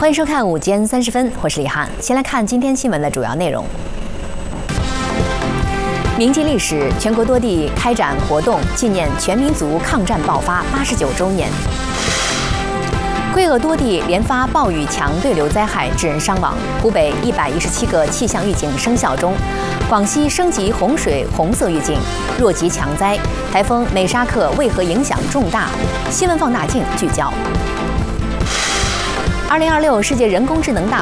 欢迎收看午间30分，我是李翰。先来看今天新闻的主要内容。铭记历史，全国多地开展活动纪念全民族抗战爆发89周年。贵鄂多地连发暴雨强对流灾害，致人伤亡。湖北117个气象预警生效中，广西升级洪水红色预警，弱级强灾。台风美沙克为何影响重大？新闻放大镜聚焦。2026世界人工智能大